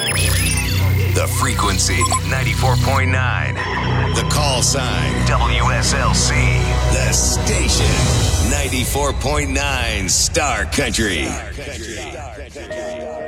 The frequency 94.9. The call sign WSLC. The station 94.9 Star Country.